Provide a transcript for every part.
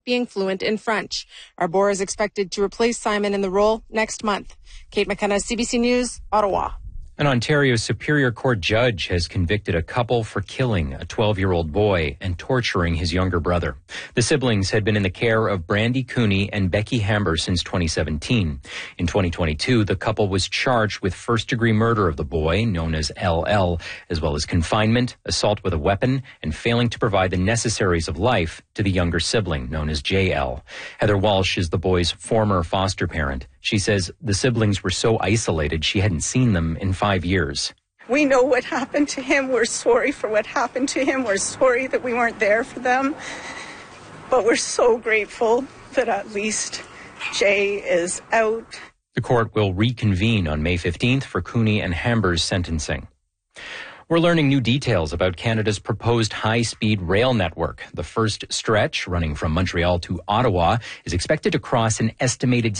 being fluent in French. Arbour is expected to replace Simon in the role next month. Kate McKenna, CBC News, Ottawa. An Ontario Superior Court judge has convicted a couple for killing a 12-year-old boy and torturing his younger brother. The siblings had been in the care of Brandy Cooney and Becky Hamber since 2017. In 2022, the couple was charged with first-degree murder of the boy, known as LL, as well as confinement, assault with a weapon, and failing to provide the necessaries of life to the younger sibling, known as JL. Heather Walsh is the boy's former foster parent. She says the siblings were so isolated she hadn't seen them in 5 years. We know what happened to him. We're sorry for what happened to him. We're sorry that we weren't there for them. But we're so grateful that at least Jay is out. The court will reconvene on May 15th for Cooney and Hamber's sentencing. We're learning new details about Canada's proposed high-speed rail network. The first stretch, running from Montreal to Ottawa, is expected to cross an estimated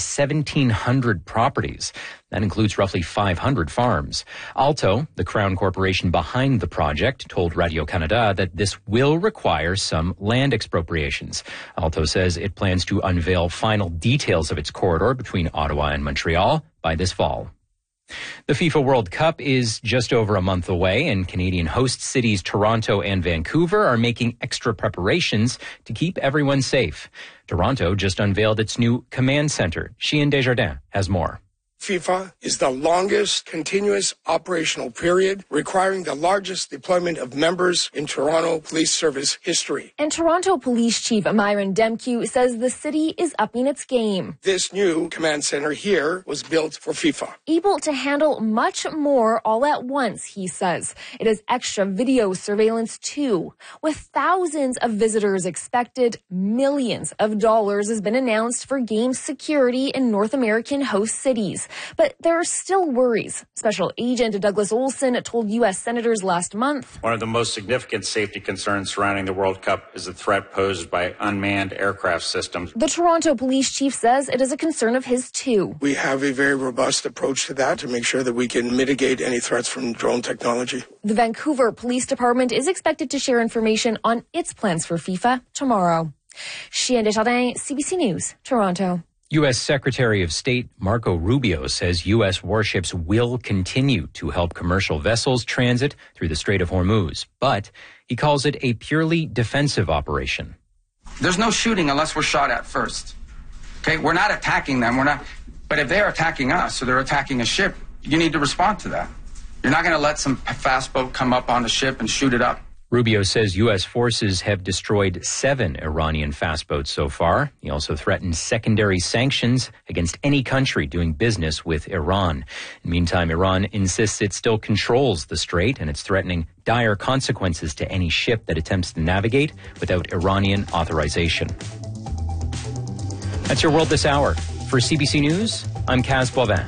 1,700 properties. That includes roughly 500 farms. Alto, the Crown corporation behind the project, told Radio-Canada that this will require some land expropriations. Alto says it plans to unveil final details of its corridor between Ottawa and Montreal by this fall. The FIFA World Cup is just over a month away, and Canadian host cities Toronto and Vancouver are making extra preparations to keep everyone safe. Toronto just unveiled its new command center. Sheehan Desjardins has more. FIFA is the longest continuous operational period, requiring the largest deployment of members in Toronto Police Service history. And Toronto Police Chief Myron Demke says the city is upping its game. This new command center here was built for FIFA. Able to handle much more all at once, he says. It has extra video surveillance too. With thousands of visitors expected, millions of dollars has been announced for game security in North American host cities. But there are still worries. Special Agent Douglas Olson told U.S. senators last month. One of the most significant safety concerns surrounding the World Cup is the threat posed by unmanned aircraft systems. The Toronto police chief says it is a concern of his too. We have a very robust approach to that to make sure that we can mitigate any threats from drone technology. The Vancouver Police Department is expected to share information on its plans for FIFA tomorrow. Sheehan Desjardins, CBC News, Toronto. U.S. Secretary of State Marco Rubio says U.S. warships will continue to help commercial vessels transit through the Strait of Hormuz, but he calls it a purely defensive operation. There's no shooting unless we're shot at first. Okay, we're not attacking them. But if they're attacking us or they're attacking a ship, you need to respond to that. You're not going to let some fast boat come up on the ship and shoot it up. Rubio says U.S. forces have destroyed 7 Iranian fast boats so far. He also threatened secondary sanctions against any country doing business with Iran. In the meantime, Iran insists it still controls the strait, and it's threatening dire consequences to any ship that attempts to navigate without Iranian authorization. That's your World This Hour. For CBC News, I'm Kaz Boivin.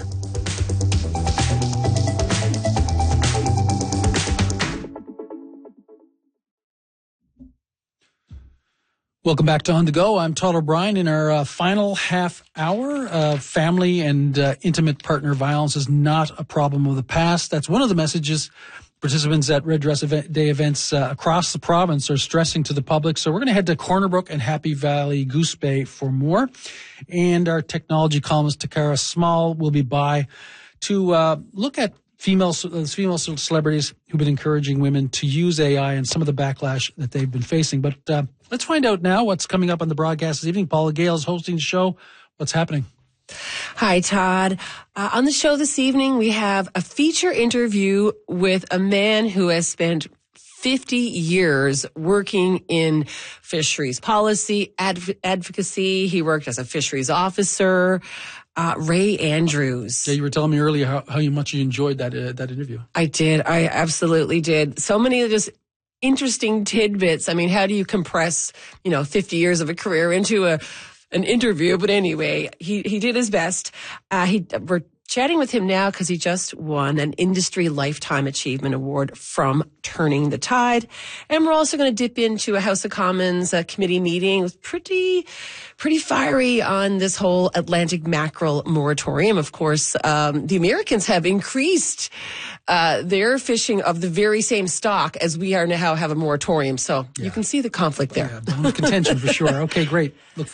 Welcome back to On The Go. I'm Todd O'Brien. In our final half hour, family and intimate partner violence is not a problem of the past. That's one of the messages participants at Red Dress Day events across the province are stressing to the public. So we're going to head to Corner Brook and Happy Valley Goose Bay for more. And our technology columnist, Takara Small, will be by to look at female celebrities who've been encouraging women to use AI and some of the backlash that they've been facing. But let's find out now what's coming up on the broadcast this evening. Paula Gale is hosting the show. What's happening? Hi, Todd. On the show this evening, we have a feature interview with a man who has spent 50 years working in fisheries policy, advocacy. He worked as a fisheries officer. Ray Andrews. Yeah, you were telling me earlier how much you enjoyed that interview. I did. I absolutely did. So many just interesting tidbits. I mean, how do you compress, 50 years of a career into an interview? But anyway, he did his best. We're Chatting with him now because he just won an Industry Lifetime Achievement Award from Turning the Tide. And we're also going to dip into a House of Commons committee meeting. It was pretty fiery on this whole Atlantic mackerel moratorium. Of course, the Americans have increased their fishing of the very same stock as we are now have a moratorium. So you can see the conflict there. Bone of contention for sure. Okay, great. Look